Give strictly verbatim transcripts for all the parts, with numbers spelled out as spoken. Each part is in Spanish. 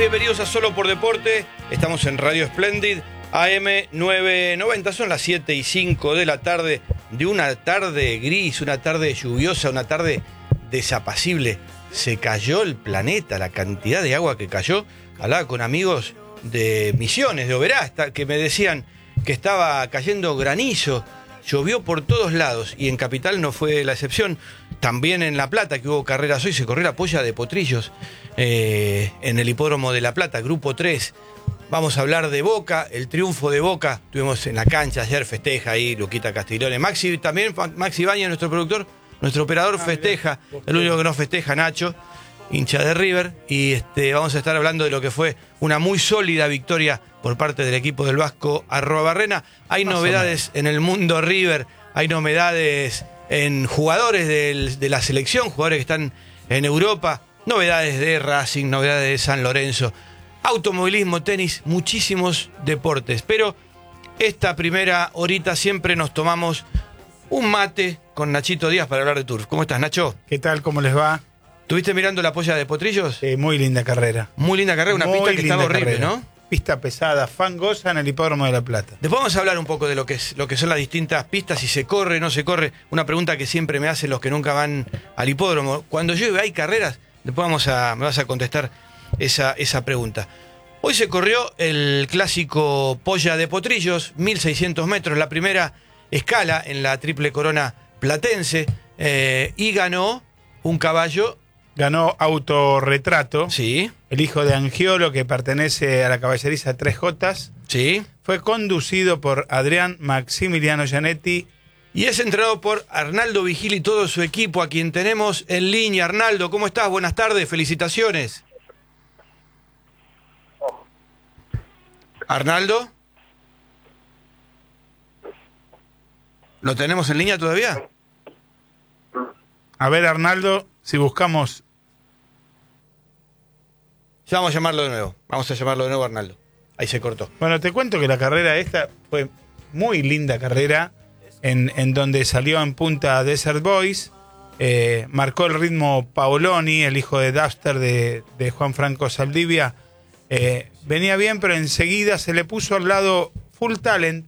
Bienvenidos a Solo por Deporte. Estamos en Radio Splendid, A M novecientos noventa. Son las siete y cinco de la tarde, de una tarde gris, una tarde lluviosa, una tarde desapacible. Se cayó el planeta, la cantidad de agua que cayó. Hablaba con amigos de Misiones, de Oberá, que me decían que estaba cayendo granizo. Llovió por todos lados y en Capital no fue la excepción. También en La Plata, que hubo carreras hoy, se corrió la polla de Potrillos eh, en el hipódromo de La Plata, Grupo tres. Vamos a hablar de Boca, el triunfo de Boca. Estuvimos en la cancha ayer, festeja ahí Luquita Castiglione. Maxi también, Maxi Baña, nuestro productor, nuestro operador, festeja. El único que no festeja, Nacho, hincha de River. Y este, vamos a estar hablando de lo que fue una muy sólida victoria por parte del equipo del Vasco Arruabarrena. Hay Más novedades en el mundo River, hay novedades en jugadores del, de la selección, jugadores que están en Europa, novedades de Racing, novedades de San Lorenzo, automovilismo, tenis, muchísimos deportes. Pero esta primera horita siempre nos tomamos un mate con Nachito Díaz para hablar de turf. ¿Cómo estás, Nacho? ¿Qué tal? ¿Cómo les va? ¿Estuviste mirando la polla de Potrillos? Eh, muy linda carrera. Muy linda carrera, una muy pista que estaba horrible, carrera. ¿no? Pista pesada, fangosa en el hipódromo de La Plata. Después vamos a hablar un poco de lo que es, lo que son las distintas pistas, si se corre, no se corre. Una pregunta que siempre me hacen los que nunca van al hipódromo. Cuando llueve, ¿hay carreras? Después vamos a, me vas a contestar esa, esa pregunta. Hoy se corrió el clásico Polla de Potrillos, mil seiscientos metros, la primera escala en la Triple Corona platense, eh, y ganó un caballo. Ganó Autorretrato, Sí. el hijo de Angiolo, que pertenece a la caballeriza Tres Jotas. Sí. Fue conducido por Adrián Maximiliano Gianetti. Y es entrenado por Arnaldo Vigil y todo su equipo, a quien tenemos en línea. Arnaldo, ¿cómo estás? Buenas tardes, felicitaciones. ¿Arnaldo? ¿Lo tenemos en línea todavía? A ver, Arnaldo, si buscamos... Ya vamos a llamarlo de nuevo. Vamos a llamarlo de nuevo, Arnaldo. Ahí se cortó. Bueno, te cuento que la carrera esta fue muy linda carrera, en, en donde salió en punta Desert Boys, eh, marcó el ritmo Paoloni, el hijo de Duster de, de Juan Franco Saldivia. Eh, venía bien, pero enseguida se le puso al lado Full Talent.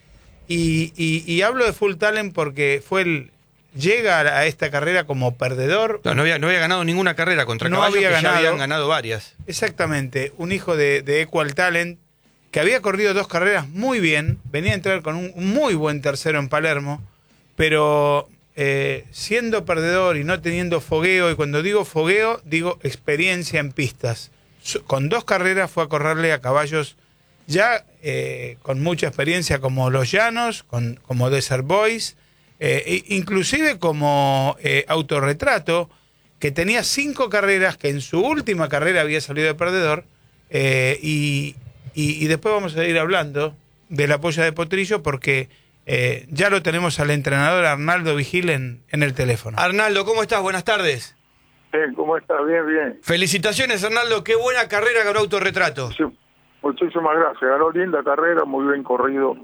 Y, y, y hablo de Full Talent porque fue el... Llega a esta carrera como perdedor. No, no, había, no había ganado ninguna carrera contra no caballos había que ganado, ya habían ganado varias. Exactamente, un hijo de, de Equal Talent que había corrido dos carreras muy bien, venía a entrar con un muy buen tercero en Palermo, pero eh, siendo perdedor y no teniendo fogueo, y cuando digo fogueo, digo experiencia en pistas. Con dos carreras fue a correrle a caballos ya eh, con mucha experiencia como Los Llanos, con, como Desert Boys, Eh, inclusive como eh, Autorretrato, que tenía cinco carreras, que en su última carrera había salido de perdedor, eh, y, y, y después vamos a ir hablando de la polla de Potrillo, porque eh, ya lo tenemos al entrenador Arnaldo Vigil en, en el teléfono. Arnaldo, ¿cómo estás? Buenas tardes. Bien, ¿cómo estás? Bien, bien. Felicitaciones, Arnaldo, qué buena carrera ganó Autorretrato. Sí, muchísimas gracias. Ganó linda carrera, muy bien corrido.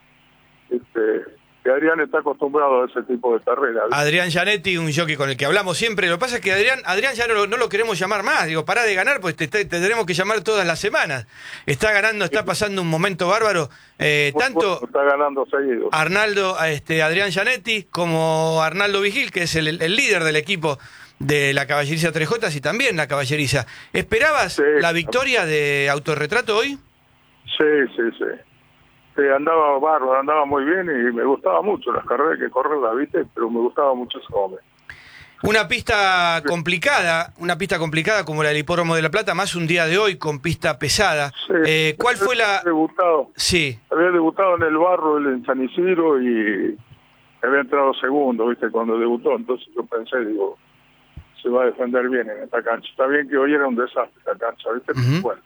Este... que Adrián está acostumbrado a ese tipo de carreras. Adrián Gianetti, un jockey con el que hablamos siempre. Lo que pasa es que Adrián, Adrián ya no lo, no lo queremos llamar más. Digo, pará de ganar, pues te, te, te tenemos que llamar todas las semanas. Está ganando, está pasando un momento bárbaro. Eh, tanto bueno, está ganando seguido. Arnaldo, este, Adrián Gianetti, como Arnaldo Vigil, que es el, el líder del equipo de la caballeriza Tres Jotas y también la caballeriza. ¿Esperabas sí. la victoria de Autorretrato hoy? Sí, sí, sí. Sí, andaba bárbaro, andaba muy bien y me gustaba mucho las carreras que corren, las viste, pero me gustaba mucho ese hombre. Una pista complicada, una pista complicada como la del hipódromo de La Plata, más un día de hoy con pista pesada. Sí, eh, ¿Cuál fue la...? Había debutado, sí. había debutado en el barro, en San Isidro, y había entrado segundo, viste, cuando debutó. Entonces yo pensé, digo, se va a defender bien en esta cancha. Está bien que hoy era un desastre esta cancha, viste, Uh-huh. bueno.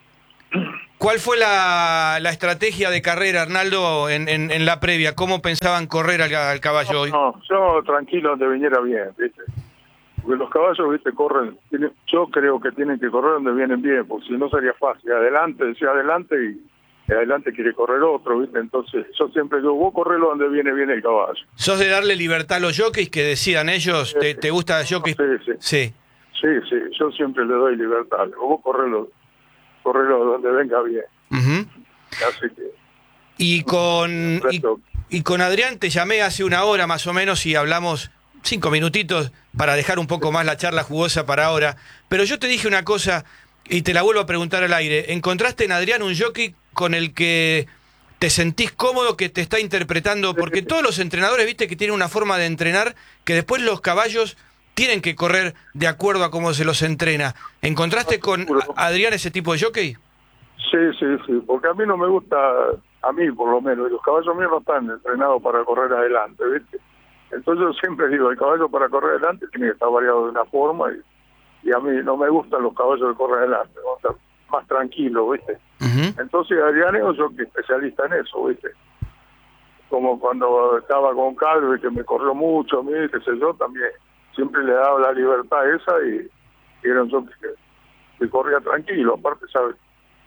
¿Cuál fue la, la estrategia de carrera, Arnaldo, en, en, en la previa? ¿Cómo pensaban correr al, al caballo hoy? No, yo tranquilo donde viniera bien, ¿viste? Porque los caballos, ¿viste? Corren, tienen, yo creo que tienen que correr donde vienen bien, porque si no sería fácil. Adelante, decía adelante y adelante quiere correr otro, ¿viste? Entonces yo siempre digo, vos correlo donde viene bien el caballo. ¿Sos de darle libertad a los jockeys que decidan ellos? ¿Te, te gusta jockeys? Sí, sí. Sí. Sí, sí, yo siempre le doy libertad. Vos correlo correrlo donde venga bien. Ujú. Así que... Y con, y, resto- y con Adrián te llamé hace una hora más o menos y hablamos cinco minutitos para dejar un poco más la charla jugosa para ahora. Pero yo te dije una cosa y te la vuelvo a preguntar al aire. ¿Encontraste en Adrián un jockey con el que te sentís cómodo, que te está interpretando? Porque todos los entrenadores, viste, que tienen una forma de entrenar que después los caballos tienen que correr de acuerdo a cómo se los entrena. ¿Encontraste con Adrián ese tipo de jockey? Sí, sí, sí, porque a mí no me gusta, a mí por lo menos, y los caballos míos no están entrenados para correr adelante, ¿viste? Entonces yo siempre digo, el caballo para correr adelante tiene que estar variado de una forma, y, y a mí no me gustan los caballos que corren adelante, me gustan más tranquilos, ¿viste? Uh-huh. Entonces Adrián es un jockey especialista en eso, ¿viste? Como cuando estaba con Calvi, que me corrió mucho a mí, qué sé yo, también siempre le daba la libertad esa, y, y era un jockey que, que corría tranquilo, aparte, ¿sabes?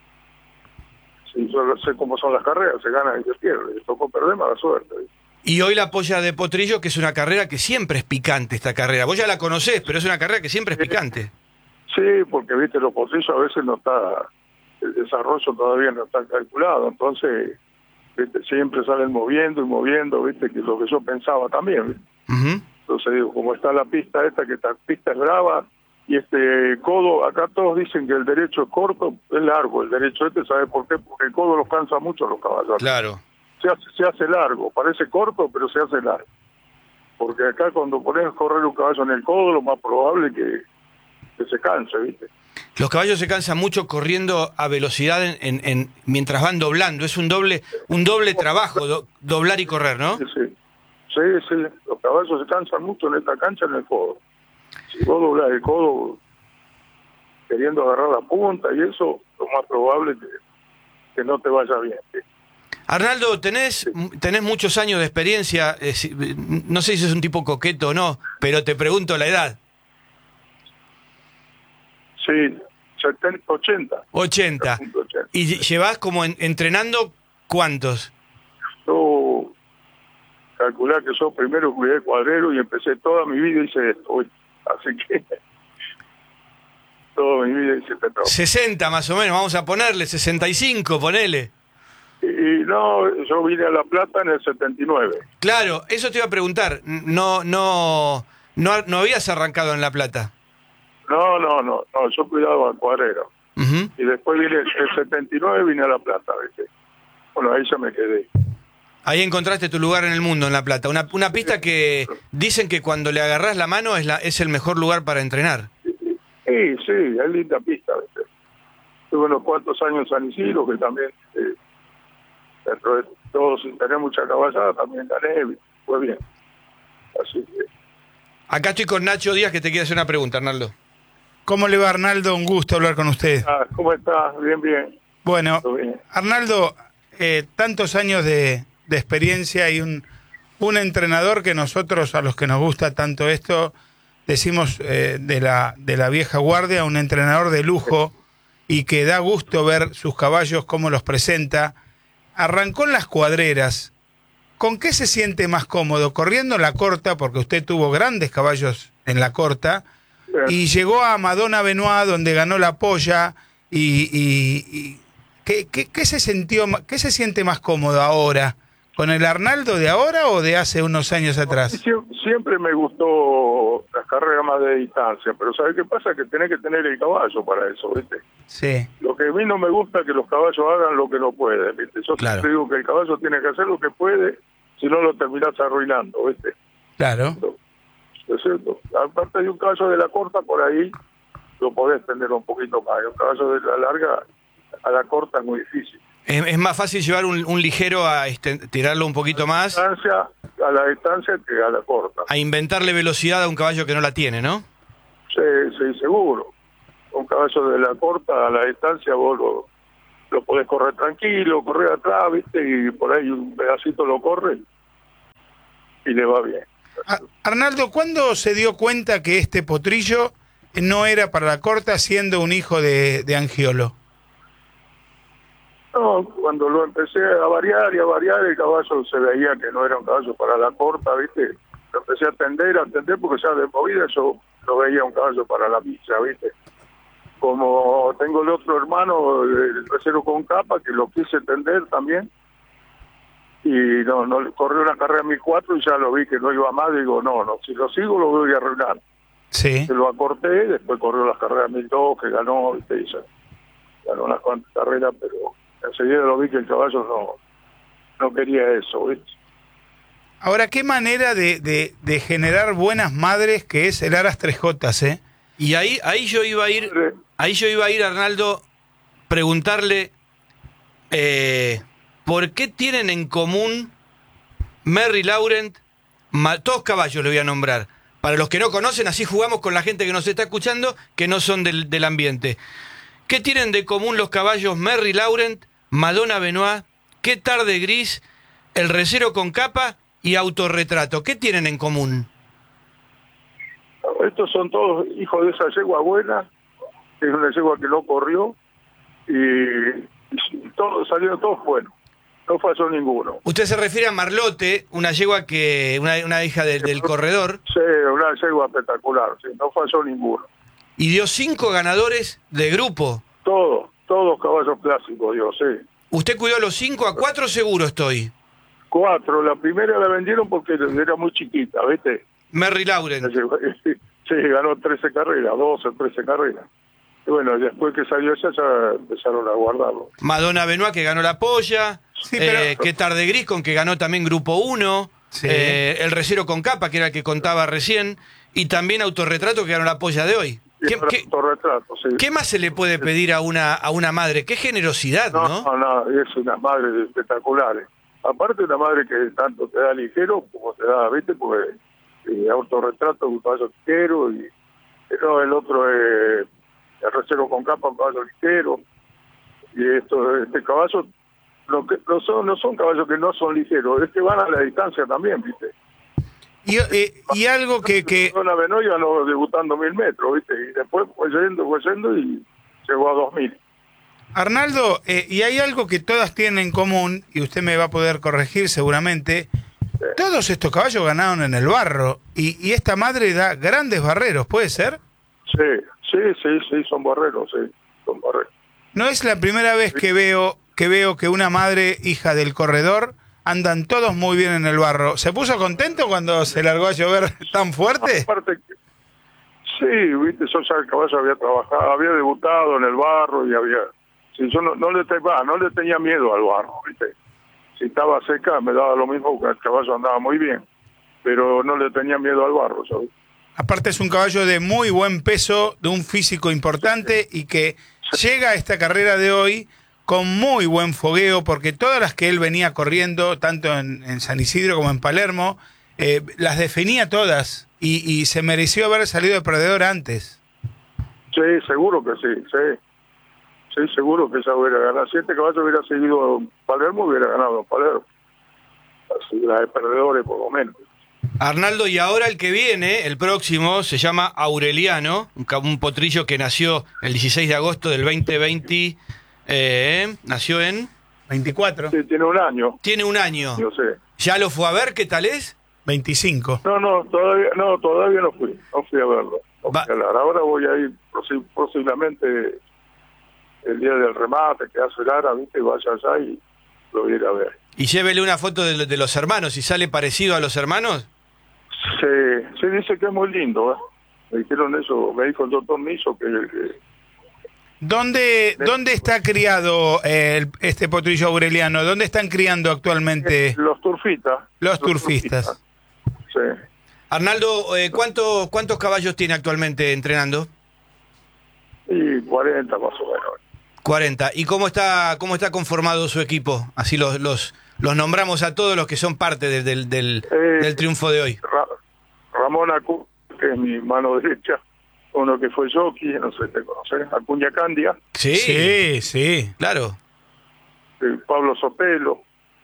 Sí, yo sé cómo son las carreras, se gana y se pierde. Le tocó perder, mala suerte. Y hoy la polla de Potrillo, que es una carrera que siempre es picante esta carrera. Vos ya la conocés, pero es una carrera que siempre es picante. Sí, porque, viste, los potrillos a veces no está, el desarrollo todavía no está calculado, entonces, viste, siempre salen moviendo y moviendo, viste, que es lo que yo pensaba también, ¿viste? Uh-huh. Entonces digo, como está la pista esta, que esta pista es brava, y este codo, acá todos dicen que el derecho es corto, es largo, el derecho este, ¿sabe por qué? Porque el codo los cansa mucho a los caballos. Claro. Se hace, se hace largo, parece corto, pero se hace largo. Porque acá cuando pones a correr un caballo en el codo, lo más probable es que, que se canse, ¿viste? Los caballos se cansan mucho corriendo a velocidad en, en, en- mientras van doblando. Es un doble un doble trabajo, do- doblar y correr, ¿no? Sí, sí, sí, sí, los caballos se cansan mucho en esta cancha en el codo. Si vos doblás el codo queriendo agarrar la punta y eso, lo más probable es que, que no te vaya bien, ¿sí? Arnaldo, tenés, tenés muchos años de experiencia. eh, si- no sé si sos un tipo coqueto o no, pero te pregunto la edad. Sí, setenta, ochenta. ochenta. ochenta. ¿Y llevás como en- entrenando cuántos? Yo calculé que yo primero cuidé cuadrero y empecé toda mi vida hice esto, ¿viste? Así que toda mi vida hice este trabajo. sesenta más o menos, vamos a ponerle, sesenta y cinco, ponele. Y, y no, yo vine a La Plata en el setenta y nueve. Claro, eso te iba a preguntar. No, no, no, no habías arrancado en La Plata. No, no, no, no, yo cuidaba al cuadrero. Ujú. Y después vine el setenta y nueve, vine a La Plata, ¿viste? Bueno, ahí ya me quedé. Ahí encontraste tu lugar en el mundo, en La Plata. Una, una pista que dicen que cuando le agarrás la mano es, la, es el mejor lugar para entrenar. Sí, sí, es linda pista, ¿viste? Tuve unos cuantos años en San Isidro, que también, eh, dentro de todo, sin tener mucha caballada, también gané, ¿viste? Fue bien. Así que... Acá estoy con Nacho Díaz, que te quiere hacer una pregunta, Arnaldo. ¿Cómo le va, Arnaldo? Un gusto hablar con usted. Ah, ¿cómo estás? Bien, bien. Bueno, Todo bien. Arnaldo, eh, tantos años de, de experiencia y un, un entrenador que nosotros, a los que nos gusta tanto esto, decimos eh, de, la, de la vieja guardia, un entrenador de lujo y que da gusto ver sus caballos, cómo los presenta. Arrancó en las cuadreras. ¿Con qué se siente más cómodo? ¿Corriendo en la corta, porque usted tuvo grandes caballos en la corta, Bien. y llegó a Madonna Benoit, donde ganó la polla, y, y, y ¿qué, qué, qué se sintió, ma- qué se siente más cómodo ahora? ¿Con el Arnaldo de ahora o de hace unos años atrás? Sie- Siempre me gustó las carreras más de distancia, pero ¿sabes qué pasa? Que tenés que tener el caballo para eso, ¿viste? Sí, Lo que a mí no me gusta es que los caballos hagan lo que no pueden, ¿viste? Yo Claro. siempre digo que el caballo tiene que hacer lo que puede, si no lo terminás arruinando, ¿viste? claro. ¿Es cierto? Aparte de un caballo de la corta, por ahí lo podés tener un poquito más. Un caballo de la larga a la corta es muy difícil. Es, es más fácil llevar un, un ligero a este, tirarlo un poquito más, Distancia, a la distancia que a la corta. a inventarle velocidad a un caballo que no la tiene, ¿no? Sí, sí, seguro. Un caballo de la corta a la distancia vos lo, lo podés correr tranquilo, correr atrás, ¿viste? Y por ahí un pedacito lo corre y le va bien. A- Arnaldo, ¿cuándo se dio cuenta que este potrillo no era para la corta siendo un hijo de, de Angiolo? No, cuando lo empecé a variar y a variar, el caballo se veía que no era un caballo para la corta, ¿viste? Lo empecé a atender, a atender, porque ya de movida yo lo veía un caballo para la pista, ¿viste? como tengo el otro hermano, el tercero con capa, que lo quise tender también, y no, no corrió una carrera mil cuatro y ya lo vi que no iba más, digo, no, no, si lo sigo lo voy a arruinar. Sí. Se lo acorté, después corrió las carreras mil dos, que ganó, ¿viste? Y ya ganó unas cuantas carreras, pero enseguida lo vi que el caballo no, no quería eso, ¿viste? Ahora, qué manera de, de, de generar buenas madres que es el Aras tres Jotas, ¿eh? Y ahí, ahí yo iba a ir, ahí yo iba a ir, Arnaldo, preguntarle eh, ¿por qué tienen en común Merry Laurent, ma, todos caballos le voy a nombrar? Para los que no conocen, así jugamos con la gente que nos está escuchando, que no son del, del ambiente. ¿Qué tienen de común los caballos Merry Laurent, Madonna Benoit, Qué tarde gris, El recero con capa y Autorretrato? ¿Qué tienen en común? Estos son todos hijos de esa yegua buena, que es una yegua que no corrió, y, y todos salieron todos buenos, no falló ninguno. Usted se refiere a Marlote, una yegua que, una, una hija de, del corredor. Sí, una yegua espectacular, sí, no falló ninguno. Y dio cinco ganadores de grupo. Todos, todos caballos clásicos, Dios, sí. Usted cuidó a los cinco, a cuatro seguro estoy. Cuatro, la primera la vendieron porque era muy chiquita, ¿viste? Merry Laurent. Sí, ganó trece carreras, doce, trece carreras. Y bueno, después que salió esa ya empezaron a guardarlo. Madonna Benoit, que ganó la polla. Sí, pero... eh, Qué tarde gris, con que ganó también grupo uno. Sí. Eh, el recero con capa, que era el que contaba recién. Y también Autorretrato, que ganó la polla de hoy. Y ¿Qué, qué, autorretrato, sí. ¿Qué más se le puede pedir a una, a una madre? Qué generosidad, ¿no? No, no, no, es una madre espectaculares. Aparte una madre que tanto te da ligero como te da, ¿viste? Porque eh, Autorretrato, un caballo ligero, y no, el otro es eh, el recero con capa, un caballo ligero. Y esto, este caballo, lo que, no, son, no son caballos que no son ligeros, es que van a la distancia también, ¿viste? Y, eh, y algo que... que... La Benoit ganó debutando mil metros, ¿viste? Y después fue yendo, fue yendo y llegó a dos mil. Arnaldo, eh, y hay algo que todas tienen en común, y usted me va a poder corregir seguramente. Sí. Todos estos caballos ganaron en el barro, y, y esta madre da grandes barreros, ¿puede ser? Sí, sí, sí, sí, son barreros, sí, son barreros. No es la primera vez que veo que veo que una madre, hija del corredor, andan todos muy bien en el barro. ¿Se puso contento cuando se largó a llover tan fuerte? Aparte, sí, viste, yo ya el caballo había trabajado, había debutado en el barro y había... Sí, yo no, no, le, bah, no le tenía miedo al barro, viste. Si estaba seca me daba lo mismo, porque el caballo andaba muy bien, pero no le tenía miedo al barro, ¿sabes? Aparte es un caballo de muy buen peso, de un físico importante y que llega a esta carrera de hoy con muy buen fogueo, porque todas las que él venía corriendo, tanto en, en San Isidro como en Palermo, eh, las definía todas y, y se mereció haber salido de perdedor antes. Sí, seguro que sí, sí. Sí, seguro que ella hubiera ganado. Si este caballo hubiera seguido en Palermo, hubiera ganado en Palermo. Así, la de perdedores, por lo menos. Arnaldo, y ahora el que viene, el próximo, se llama Aureliano, un, un potrillo que nació el dieciséis de agosto del veinte veinte. Eh, nació en... veinticuatro. Sí, tiene un año. Tiene un año. Yo sé. ¿Ya lo fue a ver? ¿Qué tal es? veinticinco. No, no, todavía no, todavía no fui. No fui a verlo. No fui a hablar. Ahora voy a ir posiblemente el día del remate que hace Lara, viste, vaya allá y lo voy a ir a ver. Y llévele una foto de, de los hermanos, ¿y sale parecido a los hermanos? Se, se dice que es muy lindo, ¿eh? Me dijeron eso, me dijo el doctor Niso que... que ¿Dónde, ¿Dónde está criado eh, el, este potrillo aureliano? ¿Dónde están criando actualmente? Los turfistas. Los, los turfistas. turfistas. Sí. Arnaldo, eh, ¿cuánto, ¿cuántos caballos tiene actualmente entrenando? Y cuarenta más o menos. cuarenta. ¿Y cómo está cómo está conformado su equipo? Así los los, los nombramos a todos los que son parte de, del, del, eh, del triunfo de hoy. Ra Ramón Acu, que es mi mano derecha, uno que fue jockey, no sé si te conoces, Acuña Candia. Sí, sí, sí. Claro. Eh, Pablo Sotelo.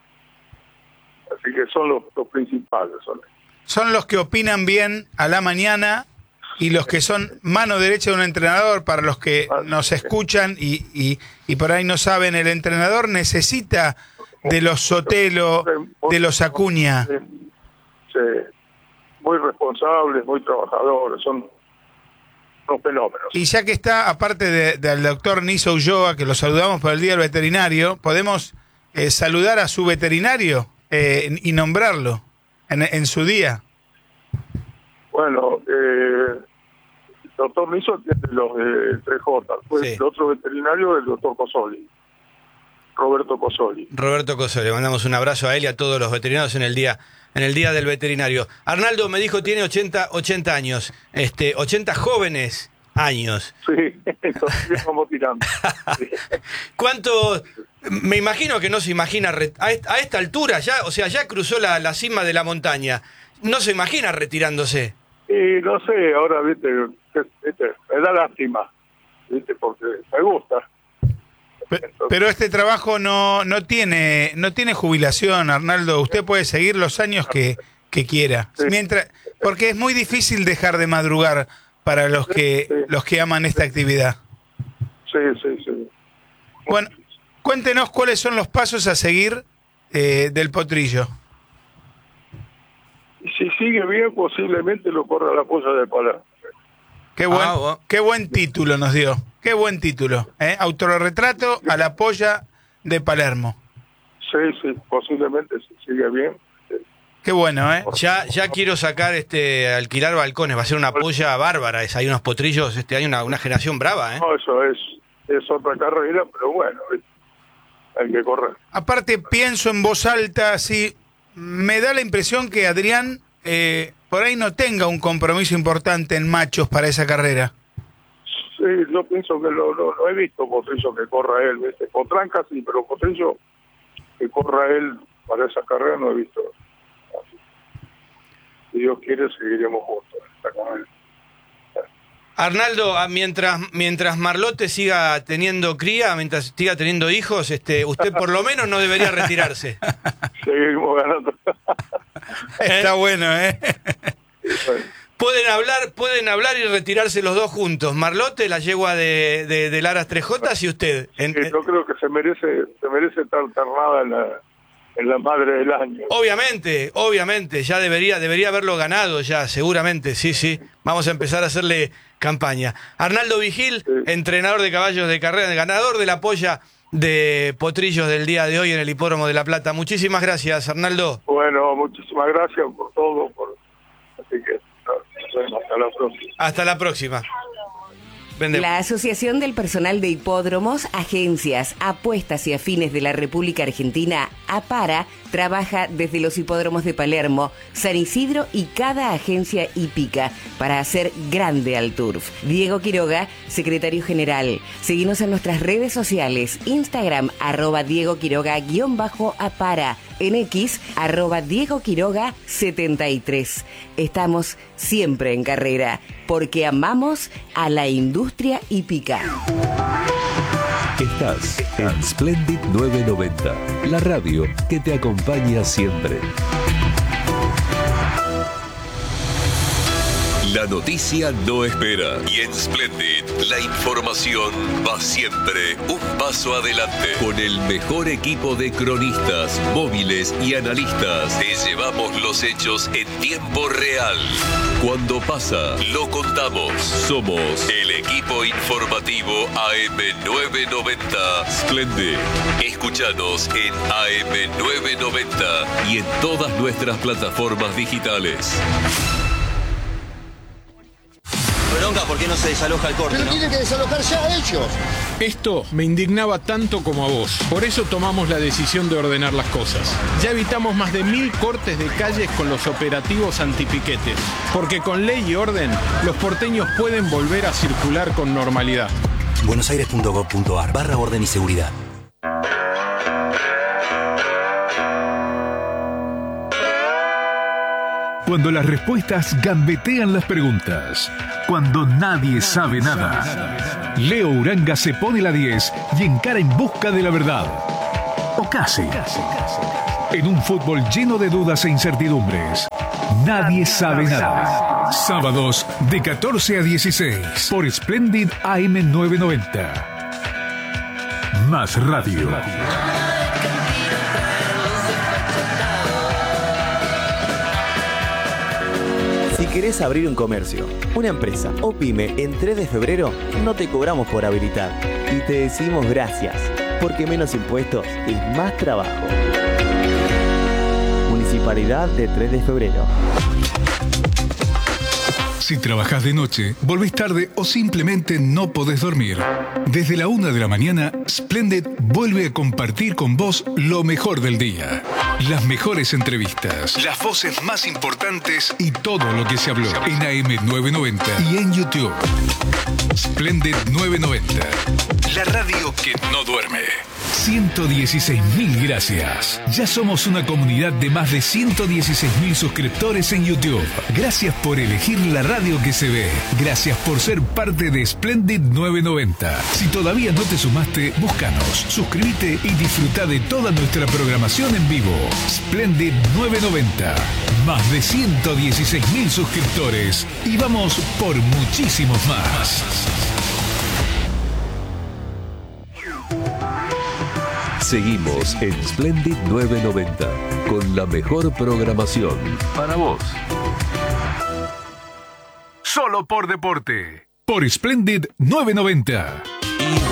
Así que son los, los principales. Son. son los que opinan bien a la mañana y los que son mano derecha de un entrenador. Para los que nos escuchan y, y, y por ahí no saben, el entrenador necesita de los Sotelo, de los Acuña. Sí, muy responsables, muy trabajadores, son unos fenómenos. Y ya que está, aparte de- del doctor Niso Ulloa, que lo saludamos por el Día del Veterinario, ¿podemos eh, saludar a su veterinario eh, y nombrarlo en, en su día? Bueno, eh, el doctor Niso tiene los de tres J. Pues Sí. el otro veterinario es el doctor Cosoli, Roberto Cosoli. Roberto Cosole, le mandamos un abrazo a él y a todos los veterinarios en el día, en el día del veterinario. Arnaldo me dijo tiene ochenta, ochenta años, este, ochenta jóvenes años. Sí, entonces vamos tirando. Sí. ¿Cuánto? Me imagino que no se imagina re- a, est- a esta altura ya, o sea, ya cruzó la, la cima de la montaña. No se imagina retirándose. Y no sé, ahora, viste, viste, me da lástima, viste, porque me gusta. Pe- Pero este trabajo no, no tiene no tiene jubilación, Arnaldo. Usted puede seguir los años que, que quiera. Sí. Mientras, porque es muy difícil dejar de madrugar para los que Sí. los que aman esta actividad. Sí, sí, sí. Bueno, cuéntenos cuáles son los pasos a seguir eh, del potrillo. Y si sigue bien, posiblemente lo corra a la polla de Palermo. Qué buen, Ah, bueno. qué buen título nos dio. Qué buen título. ¿eh? Autorretrato a la polla de Palermo. Sí, sí, posiblemente si sigue bien. Sí. Qué bueno, ¿eh? Ya, ya quiero sacar este alquilar balcones, va a ser una polla bárbara. Es, hay unos potrillos, este, hay una, una generación brava, ¿eh? No, eso es, es otra carrera, pero bueno, ¿viste? Hay que correr. Aparte, pienso en voz alta, así, me da la impresión que Adrián eh, por ahí no tenga un compromiso importante en machos para esa carrera. Sí, yo pienso que lo, lo, lo he visto, Potrillo, que corra él, ¿viste? Potranca sí, pero Potrillo que corra él para esa carrera no he visto. Así. Si Dios quiere, seguiremos juntos. Está con él. Arnaldo, ah, mientras mientras Marlote siga teniendo cría, mientras siga teniendo hijos, este, usted por lo menos no debería retirarse. Seguimos ganando. Está bueno, ¿eh? Bueno, Pueden hablar, pueden hablar y retirarse los dos juntos. Marlote, la yegua de, de, de Laras tres Jotas y usted. En- sí, yo creo que se merece, se merece estar ternada en la, en la madre del año. Obviamente, obviamente, ya debería, debería haberlo ganado ya, seguramente, sí, sí. Vamos a empezar a hacerle campaña. Arnaldo Vigil, Sí. entrenador de caballos de carrera, ganador de la polla de potrillos del día de hoy en el Hipódromo de La Plata. Muchísimas gracias, Arnaldo. Bueno, muchísimas gracias por todo. Por... Así que nos vemos hasta la próxima. Hasta la próxima. Vende- La Asociación del Personal de Hipódromos, Agencias, Apuestas y Afines de la República Argentina, APARA, trabaja desde los hipódromos de Palermo, San Isidro y cada agencia hípica para hacer grande al turf. Diego Quiroga, secretario general. Seguinos en nuestras redes sociales, Instagram, arroba Diego Quiroga, guión bajo APARA, en X, arroba Diego Quiroga setenta y tres. Estamos siempre en carrera, porque amamos a la industria hípica. Estás en Splendid novecientos noventa, la radio que te acompaña siempre. La noticia no espera y en Splendid la información va siempre un paso adelante. Con el mejor equipo de cronistas, móviles y analistas te llevamos los hechos en tiempo real. Cuando pasa, lo contamos. Somos el equipo informativo A M novecientos noventa Splendid. Escúchanos en A M novecientos noventa y en todas nuestras plataformas digitales. Bronca, ¿por qué no se desaloja el corte, Pero no? tienen que desalojar ya ellos. Esto me indignaba tanto como a vos. Por eso tomamos la decisión de ordenar las cosas. Ya evitamos más de mil cortes de calles con los operativos antipiquetes. Porque con ley y orden, los porteños pueden volver a circular con normalidad. buenosaires punto gov punto ar barra orden y seguridad. Cuando las respuestas gambetean las preguntas. Cuando nadie sabe nada. Leo Uranga se pone la diez y encara en busca de la verdad. O casi. En un fútbol lleno de dudas e incertidumbres. Nadie sabe nada. Sábados de catorce a dieciséis por Splendid A M novecientos noventa. Más radio. Si querés abrir un comercio, una empresa o pyme en tres de febrero, no te cobramos por habilitar. Y te decimos gracias, porque menos impuestos es más trabajo. Municipalidad de tres de febrero. Si trabajás de noche, volvés tarde o simplemente no podés dormir, desde la una de la mañana, Splendid vuelve a compartir con vos lo mejor del día. Las mejores entrevistas, las voces más importantes y todo lo que se habló en A M novecientos noventa y en YouTube. Splendid novecientos noventa, la radio que no duerme. ciento dieciséis mil gracias. Ya somos una comunidad de más de ciento dieciséis mil suscriptores en YouTube. Gracias por elegir la radio que se ve. Gracias por ser parte de Splendid novecientos noventa. Si todavía no te sumaste, búscanos, suscríbete y disfruta de toda nuestra programación en vivo. Splendid novecientos noventa. Más de ciento dieciséis mil suscriptores. Y vamos por muchísimos más. Seguimos en Splendid novecientos noventa con la mejor programación para vos. Solo por deporte. Por Splendid novecientos noventa.